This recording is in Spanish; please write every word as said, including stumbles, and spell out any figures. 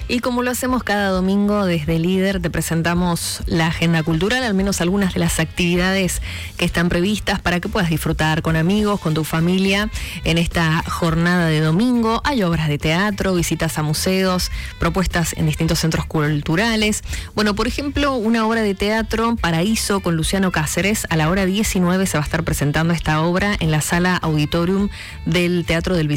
Y como lo hacemos cada domingo desde Líder, te presentamos la agenda cultural, al menos algunas de las actividades que están previstas para que puedas disfrutar con amigos, con tu familia en esta jornada de domingo. Hay obras de teatro, visitas a museos, propuestas en distintos centros culturales. Bueno, por ejemplo, una obra de teatro, Paraíso, con Luciano Cáceres. A la hora diecinueve se va a estar presentando esta obra en la sala auditorium del Teatro del Bicentenario.